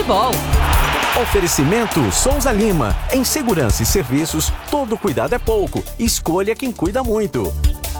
futebol. Oferecimento Souza Lima. Em segurança e serviços, todo cuidado é pouco. Escolha quem cuida muito.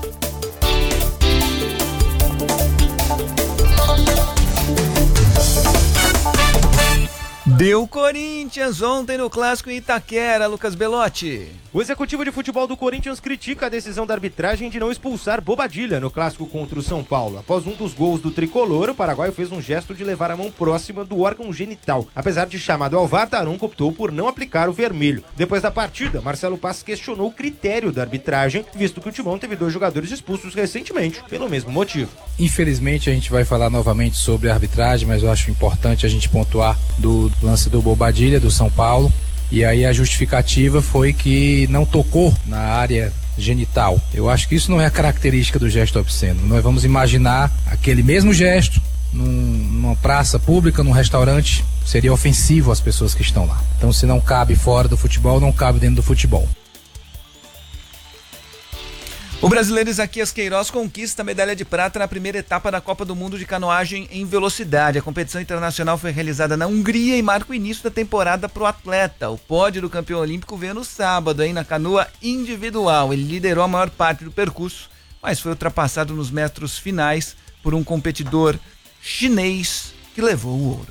Deu Corinthians ontem no Clássico em Itaquera, Lucas Belotti. O executivo de futebol do Corinthians critica a decisão da arbitragem de não expulsar Bobadilla no Clássico contra o São Paulo. Após um dos gols do tricolor, o paraguaio fez um gesto de levar a mão próxima do órgão genital. Apesar de chamado ao VAR, Daronco optou por não aplicar o vermelho. Depois da partida, Marcelo Paz questionou o critério da arbitragem, visto que o Timão teve 2 jogadores expulsos recentemente, pelo mesmo motivo. Infelizmente, a gente vai falar novamente sobre a arbitragem, mas eu acho importante a gente pontuar do lance do Bobadilla, do São Paulo. E aí a justificativa foi que não tocou na área genital. Eu acho que isso não é a característica do gesto obsceno. Nós vamos imaginar aquele mesmo gesto numa praça pública, num restaurante, seria ofensivo às pessoas que estão lá. Então, se não cabe fora do futebol, não cabe dentro do futebol. O brasileiro Isaquias Queiroz conquista a medalha de prata na primeira etapa da Copa do Mundo de Canoagem em Velocidade. A competição internacional foi realizada na Hungria e marca o início da temporada para o atleta. O pódio do campeão olímpico veio no sábado, na canoa individual. Ele liderou a maior parte do percurso, mas foi ultrapassado nos metros finais por um competidor chinês que levou o ouro.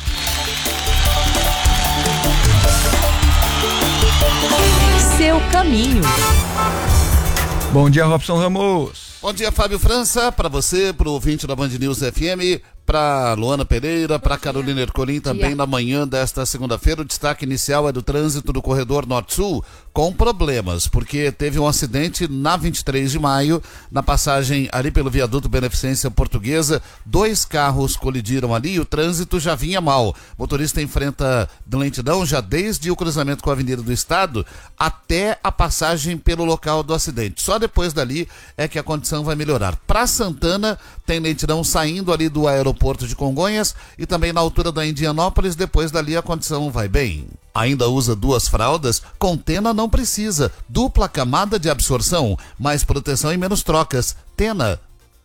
Seu caminho. Bom dia, Robson Ramos. Bom dia, Fábio França, para você, para o ouvinte da Band News FM, para Luana Pereira, para Carolina Ercolim também na manhã desta segunda-feira. O destaque inicial é do trânsito do corredor Norte-Sul com problemas, porque teve um acidente na 23 de maio, na passagem ali pelo viaduto Beneficência Portuguesa. 2 carros colidiram ali e o trânsito já vinha mal. O motorista enfrenta lentidão já desde o cruzamento com a Avenida do Estado até a passagem pelo local do acidente. Só depois dali é que a condição vai melhorar. Para Santana, tem lentidão saindo ali do aeroporto de Congonhas e também na altura da Indianópolis. Depois dali a condição vai bem. Ainda usa 2 fraldas? Com Tena não precisa. Dupla camada de absorção, mais proteção e menos trocas. Tena.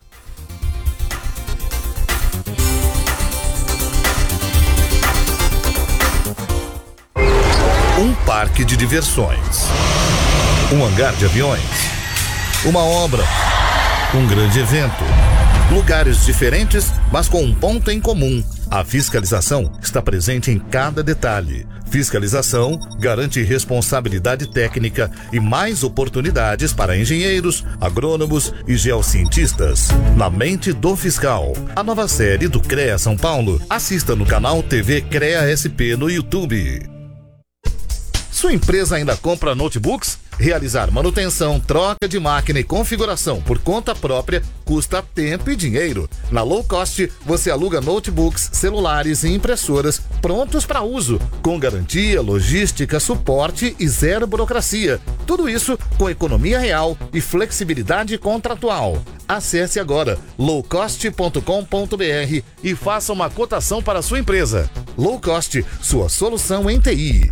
Um parque de diversões, um hangar de aviões, uma obra, um grande evento. Lugares diferentes, mas com um ponto em comum. A fiscalização está presente em cada detalhe. Fiscalização garante responsabilidade técnica e mais oportunidades para engenheiros, agrônomos e geocientistas. Na mente do fiscal. A nova série do CREA São Paulo. Assista no canal TV CREA SP no YouTube. Sua empresa ainda compra notebooks? Realizar manutenção, troca de máquina e configuração por conta própria custa tempo e dinheiro. Na Low Cost, você aluga notebooks, celulares e impressoras prontos para uso, com garantia, logística, suporte e zero burocracia. Tudo isso com economia real e flexibilidade contratual. Acesse agora lowcost.com.br e faça uma cotação para a sua empresa. Low Cost, sua solução em TI.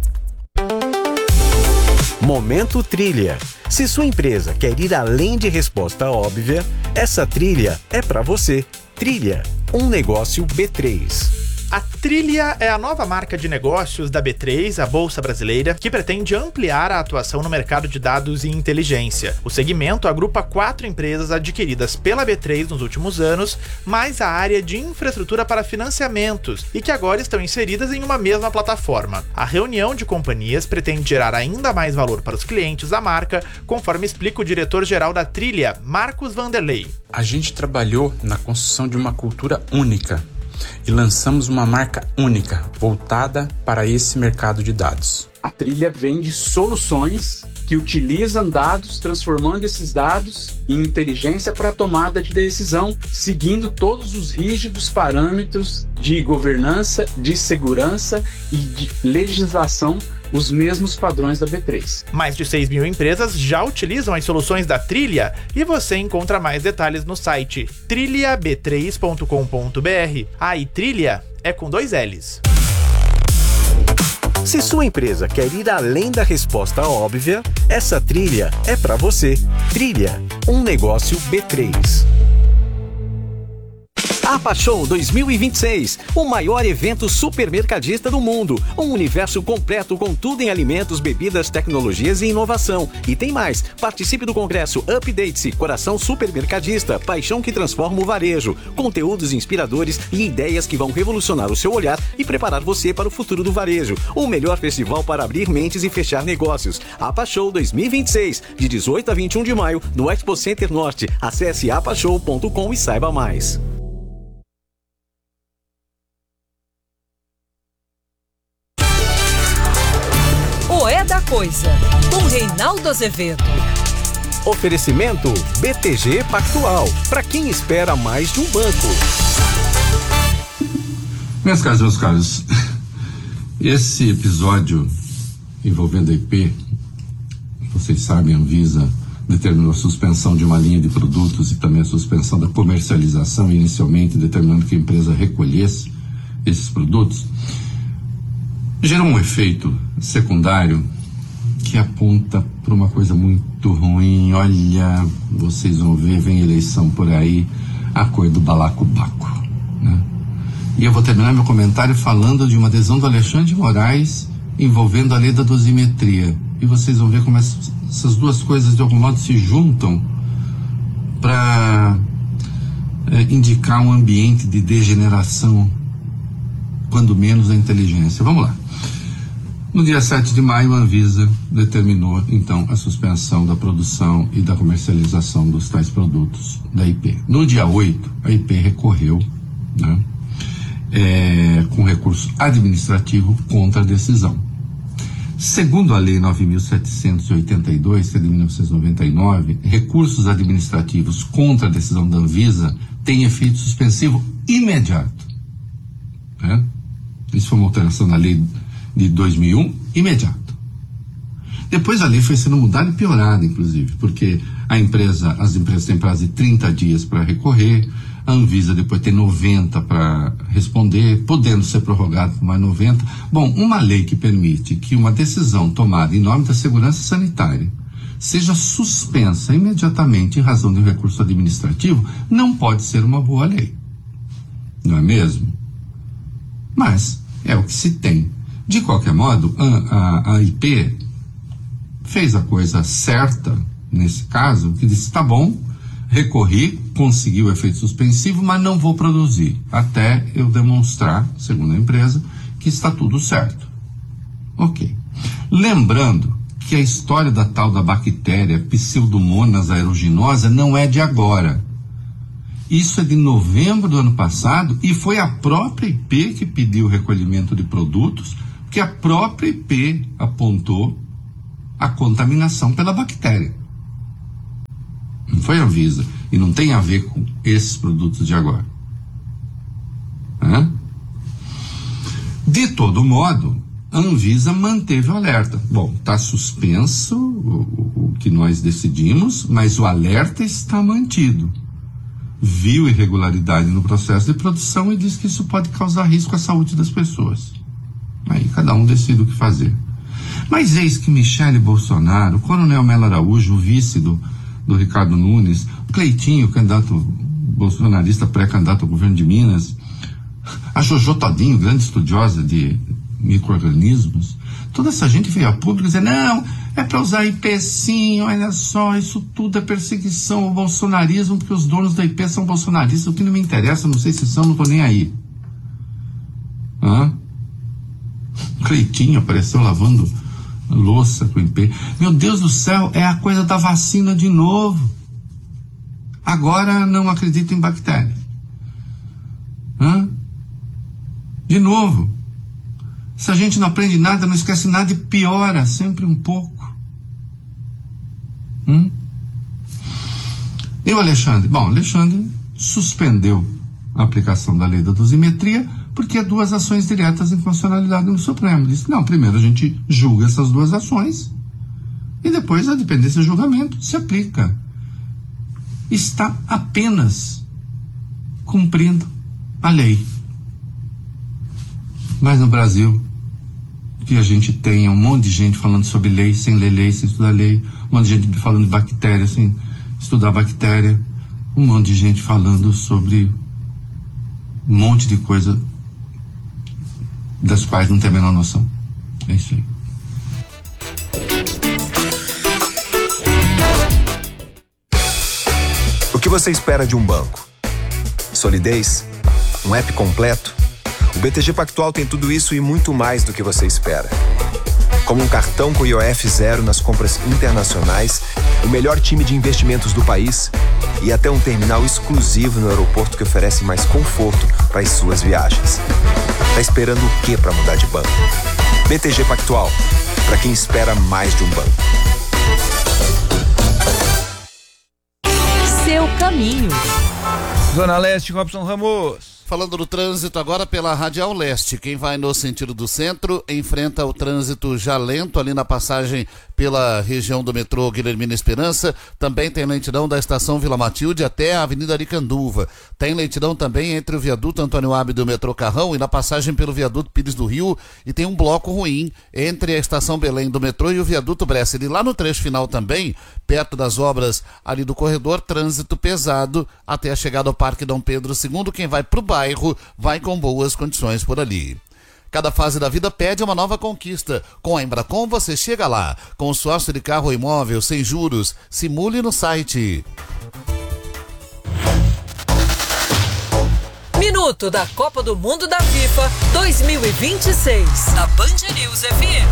Momento Trilha. Se sua empresa quer ir além de resposta óbvia, essa trilha é para você. Trilha, um negócio B3. A Trilha é a nova marca de negócios da B3, a Bolsa Brasileira, que pretende ampliar a atuação no mercado de dados e inteligência. O segmento agrupa 4 empresas adquiridas pela B3 nos últimos anos, mais a área de infraestrutura para financiamentos e que agora estão inseridas em uma mesma plataforma. A reunião de companhias pretende gerar ainda mais valor para os clientes da marca, conforme explica o diretor-geral da Trilha, Marcos Vanderlei. A gente trabalhou na construção de uma cultura única e lançamos uma marca única, voltada para esse mercado de dados. A Trilha vende soluções que utilizam dados, transformando esses dados em inteligência para a tomada de decisão, seguindo todos os rígidos parâmetros de governança, de segurança e de legislação, os mesmos padrões da B3. Mais de 6 mil empresas já utilizam as soluções da Trilha e você encontra mais detalhes no site trilhab3.com.br. E Trilha é com 2 L's. Se sua empresa quer ir além da resposta óbvia, essa trilha é para você. Trilha, um negócio B3. APA Show 2026, o maior evento supermercadista do mundo. Um universo completo com tudo em alimentos, bebidas, tecnologias e inovação. E tem mais, participe do congresso Update-se, Coração Supermercadista, paixão que transforma o varejo. Conteúdos inspiradores e ideias que vão revolucionar o seu olhar e preparar você para o futuro do varejo. O melhor festival para abrir mentes e fechar negócios. APA Show 2026, de 18 a 21 de maio, no Expo Center Norte. Acesse apashow.com e saiba mais. O É da Coisa, com Reinaldo Azevedo. Oferecimento BTG Pactual, para quem espera mais de um banco. Meus caros, esse episódio envolvendo a IP, vocês sabem, a Anvisa determinou a suspensão de uma linha de produtos e também a suspensão da comercialização, inicialmente determinando que a empresa recolhesse esses produtos, gerou um efeito secundário que aponta para uma coisa muito ruim. Olha, vocês vão ver, vem eleição por aí, a cor do balacobaco, né? E eu vou terminar meu comentário falando de uma adesão do Alexandre de Moraes envolvendo a lei da dosimetria. E vocês vão ver como essas duas coisas de algum modo se juntam para indicar um ambiente de degeneração, quando menos a inteligência. Vamos lá. No dia 7 de maio, a Anvisa determinou, então, a suspensão da produção e da comercialização dos tais produtos da IP. No dia 8, a IP recorreu, né, com recurso administrativo contra a decisão. Segundo a Lei 9.782, que é de 1999, recursos administrativos contra a decisão da Anvisa têm efeito suspensivo imediato, né? Isso foi uma alteração na lei de 2001, imediato. Depois a lei foi sendo mudada e piorada, inclusive, porque as empresas têm prazo de 30 dias para recorrer, a Anvisa depois tem 90 para responder, podendo ser prorrogado por mais 90. Bom, uma lei que permite que uma decisão tomada em nome da segurança sanitária seja suspensa imediatamente em razão de um recurso administrativo não pode ser uma boa lei, não é mesmo? Mas é o que se tem. De qualquer modo, a IP fez a coisa certa nesse caso, que disse, tá bom, recorri, consegui o efeito suspensivo, mas não vou produzir até eu demonstrar, segundo a empresa, que está tudo certo. Ok. Lembrando que a história da tal da bactéria Pseudomonas aeruginosa não é de agora. Isso é de novembro do ano passado e foi a própria IP que pediu o recolhimento de produtos, porque a própria IP apontou a contaminação pela bactéria. Não foi a Anvisa. E não tem a ver com esses produtos de agora. De todo modo, a Anvisa manteve o alerta. Bom, está suspenso o que nós decidimos, mas o alerta está mantido. Viu irregularidade no processo de produção e diz que isso pode causar risco à saúde das pessoas. Aí cada um decide o que fazer. Mas eis que Michele Bolsonaro, o Coronel Melo Araújo, o vice do Ricardo Nunes, o Cleitinho, candidato bolsonarista, pré-candidato ao governo de Minas, a Jojo Todinho, grande estudiosa de micro-organismos, toda essa gente veio a público dizer, não, é para usar IP sim, olha só, isso tudo é perseguição ao bolsonarismo, porque os donos da IP são bolsonaristas, o que não me interessa, não sei se são, não tô nem aí. Cleitinho apareceu lavando louça com IP. Meu Deus do céu, é a coisa da vacina de novo. Agora não acredito em bactéria. De novo. Se a gente não aprende nada, não esquece nada e piora sempre um pouco. E o Alexandre? Bom, Alexandre suspendeu a aplicação da lei da dosimetria porque há duas ações diretas em constitucionalidade no Supremo. Disse, não, primeiro a gente julga essas duas ações e depois, a dependência do julgamento, se aplica. Está apenas cumprindo a lei. Mas no Brasil, que a gente tem um monte de gente falando sobre lei, sem ler lei, sem estudar lei, um monte de gente falando de bactéria, sem estudar bactéria, um monte de gente falando sobre um monte de coisa das quais não tem a menor noção. É isso aí. O que você espera de um banco? Solidez? Um app completo? O BTG Pactual tem tudo isso e muito mais do que você espera. Como um cartão com IOF zero nas compras internacionais, o melhor time de investimentos do país e até um terminal exclusivo no aeroporto que oferece mais conforto para as suas viagens. Tá esperando o que para mudar de banco? BTG Pactual, para quem espera mais de um banco. Seu caminho. Zona Leste, Robson Ramos. Falando do trânsito agora pela Radial Leste, quem vai no sentido do centro enfrenta o trânsito já lento ali na passagem pela região do metrô Guilhermina Esperança. Também tem lentidão da estação Vila Matilde até a Avenida Aricanduva. Tem lentidão também entre o viaduto Antônio Abbe e o metrô Carrão e na passagem pelo viaduto Pires do Rio. E tem um bloco ruim entre a estação Belém do metrô e o viaduto Bresser. E lá no trecho final também, perto das obras ali do corredor, trânsito pesado até a chegada ao Parque Dom Pedro II. Quem vai pro bairro vai com boas condições por ali. Cada fase da vida pede uma nova conquista. Com a Embracon você chega lá. Consórcio de carro ou imóvel, sem juros. Simule no site. Minuto da Copa do Mundo da FIFA 2026. Na Band News FM.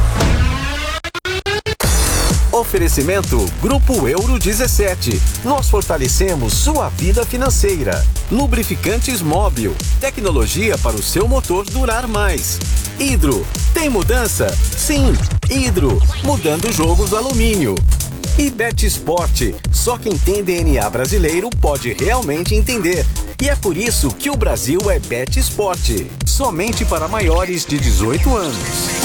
Oferecimento Grupo Euro 17. Nós fortalecemos sua vida financeira. Lubrificantes Móbil. Tecnologia para o seu motor durar mais. Hidro. Tem mudança? Sim. Hidro. Mudando o jogo do alumínio. E Bet Sport. Só quem tem DNA brasileiro pode realmente entender. E é por isso que o Brasil é Bet Sport. Somente para maiores de 18 anos.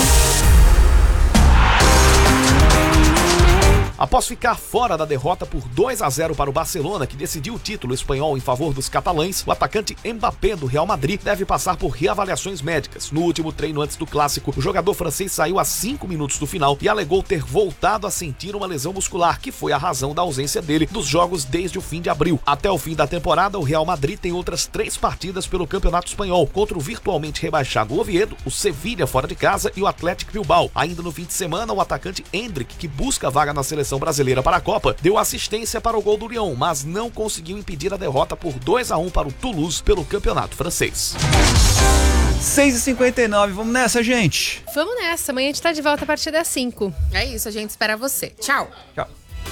Após ficar fora da derrota por 2-0 para o Barcelona, que decidiu o título espanhol em favor dos catalães, o atacante Mbappé do Real Madrid deve passar por reavaliações médicas. No último treino antes do clássico, o jogador francês saiu a 5 minutos do final e alegou ter voltado a sentir uma lesão muscular, que foi a razão da ausência dele dos jogos desde o fim de abril. Até o fim da temporada, o Real Madrid tem outras 3 partidas pelo Campeonato Espanhol, contra o virtualmente rebaixado Oviedo, o Sevilha fora de casa e o Athletic Bilbao. Ainda no fim de semana, o atacante Endrick, que busca vaga na seleção brasileira para a Copa, deu assistência para o gol do Lyon, mas não conseguiu impedir a derrota por 2-1 para o Toulouse pelo campeonato francês. 6h59, vamos nessa, gente? Vamos nessa, amanhã a gente tá de volta a partir das 5. É isso, a gente espera você. Tchau. Tchau.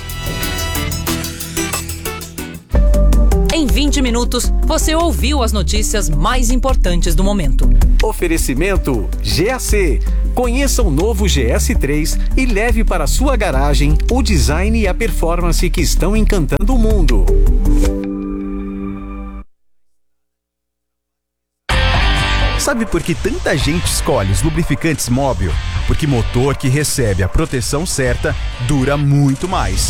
Em 20 minutos, você ouviu as notícias mais importantes do momento. Oferecimento GAC. Conheça o novo GS3 e leve para sua garagem o design e a performance que estão encantando o mundo. Sabe por que tanta gente escolhe os lubrificantes Móbil? Porque motor que recebe a proteção certa dura muito mais.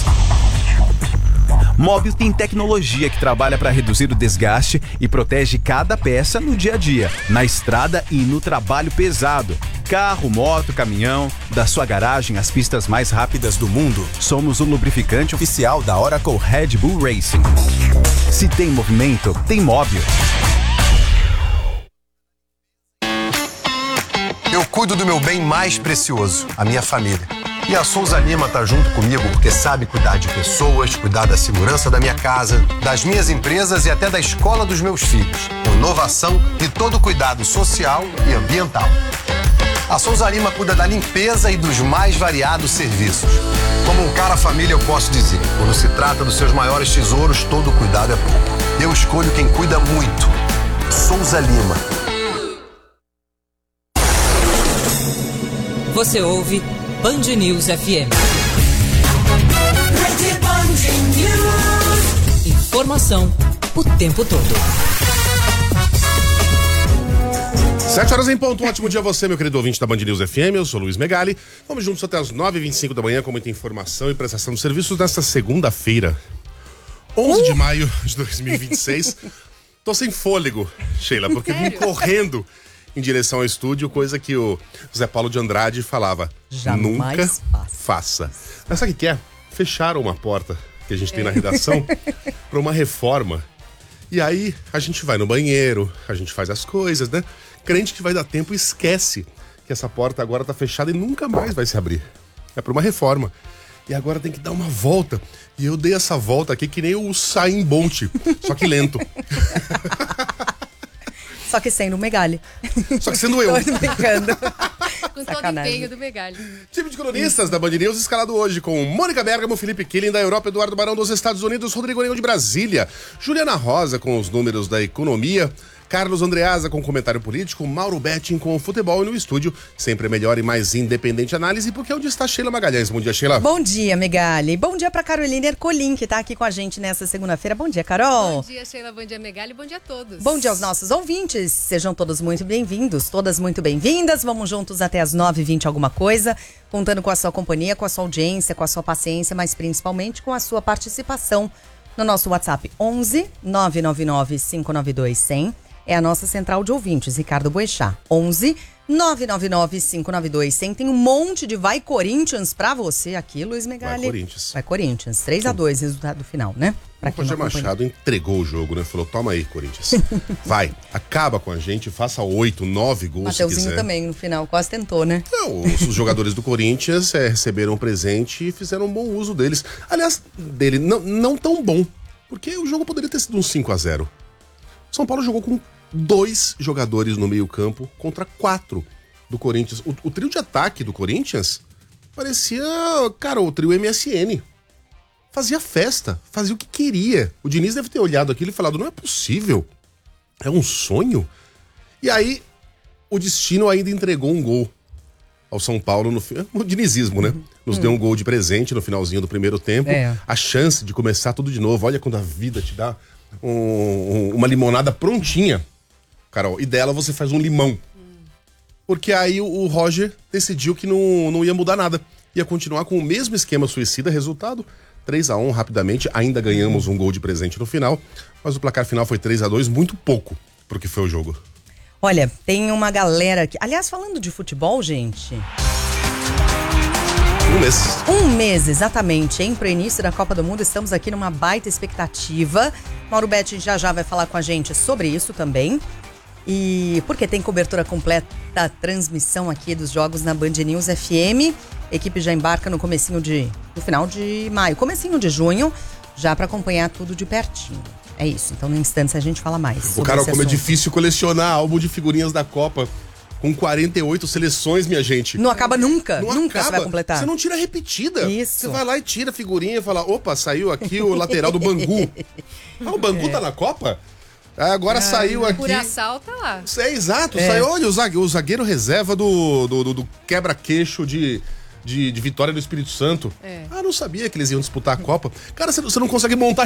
Móbil tem tecnologia que trabalha para reduzir o desgaste e protege cada peça no dia a dia, na estrada e no trabalho pesado. Carro, moto, caminhão, da sua garagem às pistas mais rápidas do mundo. Somos o lubrificante oficial da Oracle Red Bull Racing. Se tem movimento, tem Móbil. Eu cuido do meu bem mais precioso, a minha família. E a Souza Lima tá junto comigo porque sabe cuidar de pessoas, cuidar da segurança da minha casa, das minhas empresas e até da escola dos meus filhos. Com inovação e todo cuidado social e ambiental. A Souza Lima cuida da limpeza e dos mais variados serviços. Como um cara família, eu posso dizer, quando se trata dos seus maiores tesouros, todo cuidado é pouco. Eu escolho quem cuida muito. Souza Lima. Você ouve Band News FM. Informação o tempo todo. 7 horas em ponto, um ótimo dia a você, meu querido ouvinte da Band News FM, eu sou Luiz Megali. Vamos juntos até as 9h25 da manhã com muita informação e prestação de serviços nesta segunda-feira, 11 de maio de 2026. Tô sem fôlego, Sheila, porque vim correndo em direção ao estúdio, coisa que o Zé Paulo de Andrade falava. Jamais nunca faça. Mas sabe o que é? Fecharam uma porta que a gente tem na redação para uma reforma. E aí a gente vai no banheiro, a gente faz as coisas, né? Crente que vai dar tempo esquece que essa porta agora tá fechada e nunca mais vai se abrir. É pra uma reforma. E agora tem que dar uma volta. E eu dei essa volta aqui que nem o Usain Bolt, só que lento. Só que sendo o Megali. Só que sendo eu. Tô brincando. Com todo o empenho do Megali. Time de colunistas da Band News escalado hoje com Mônica Bergamo, Felipe Killing da Europa, Eduardo Barão dos Estados Unidos, Rodrigo Leão de Brasília, Juliana Rosa com os números da economia, Carlos Andreasa com comentário político, Mauro Betting com futebol e no estúdio, sempre melhor e mais independente análise, porque onde está Sheila Magalhães? Bom dia, Sheila. Bom dia, Megali. Bom dia pra Carolina Ercolim, que tá aqui com a gente nessa segunda-feira. Bom dia, Carol. Bom dia, Sheila. Bom dia, Megali. Bom dia a todos. Bom dia aos nossos ouvintes. Sejam todos muito bem-vindos, todas muito bem-vindas. Vamos juntos até as 9h20 alguma coisa, contando com a sua companhia, com a sua audiência, com a sua paciência, mas principalmente com a sua participação no nosso WhatsApp 11 999 592 100. É a nossa central de ouvintes, Ricardo Boechat. 11 999 592 100. Tem um monte de Vai Corinthians pra você aqui, Luiz Megali. Vai Corinthians. Vai Corinthians. 3-2, resultado final, né? O Roger Machado entregou o jogo, né? Falou, toma aí, Corinthians. Vai, acaba com a gente, faça 8, 9 gols se Mateuzinho quiser. também, no final, quase tentou, né? Não, os jogadores do Corinthians receberam um presente e fizeram um bom uso deles. Aliás, dele não tão bom, porque o jogo poderia ter sido um 5-0. São Paulo jogou com 2 jogadores no meio-campo contra 4 do Corinthians. O trio de ataque do Corinthians parecia, cara, o trio MSN. Fazia festa, fazia o que queria. O Diniz deve ter olhado aquilo e falado, não é possível. É um sonho? E aí, o destino ainda entregou um gol ao São Paulo no o dinizismo, né? Nos deu um gol de presente no finalzinho do primeiro tempo. A chance de começar tudo de novo. Olha quando a vida te dá uma limonada prontinha, Carol, e dela você faz um limão. Porque aí o Roger decidiu que não ia mudar nada. Ia continuar com o mesmo esquema suicida. Resultado, 3-1 rapidamente. Ainda ganhamos um gol de presente no final. Mas o placar final foi 3-2, muito pouco pro que foi o jogo. Olha, tem uma galera aqui. Aliás, falando de futebol, gente... Um mês, exatamente, hein? Pro início da Copa do Mundo, estamos aqui numa baita expectativa. Mauro Betting já vai falar com a gente sobre isso também. E porque tem cobertura completa da transmissão aqui dos jogos na Band News FM. A equipe já embarca no final de maio, comecinho de junho, já para acompanhar tudo de pertinho. É isso, então no instante a gente fala mais. O Carol, como é difícil colecionar álbum de figurinhas da Copa. Com 48 seleções, minha gente. Não acaba nunca. Nunca você vai completar. Você não tira repetida. Isso. Você vai lá e tira a figurinha e fala, opa, saiu aqui o lateral do Bangu. O Bangu tá na Copa? Agora saiu aqui... Curaçao tá lá. É, exato. Saiu, olha, o zagueiro reserva do quebra-queixo de Vitória do Espírito Santo. Não sabia que eles iam disputar a Copa. Cara, você não consegue montar